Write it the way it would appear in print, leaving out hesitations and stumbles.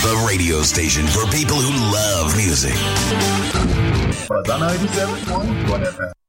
The radio station for people who love music. Fazana 87.1 FM.